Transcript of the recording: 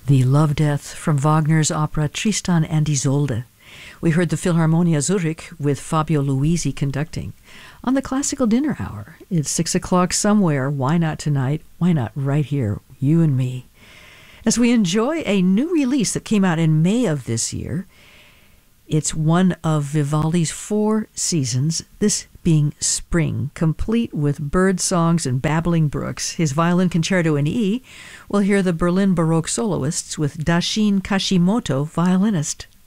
The Love Death from Wagner's opera Tristan and Isolde. We heard the Philharmonia Zurich with Fabio Luisi conducting. On the Classical Dinner Hour, it's 6 o'clock somewhere. Why not tonight? Why not right here, you and me? As we enjoy a new release that came out in May of this year, it's one of Vivaldi's 4 seasons, this being Spring, complete with bird songs and babbling brooks. His violin concerto in E. We'll hear the Berlin Baroque soloists with Dashin Kashimoto, violinist.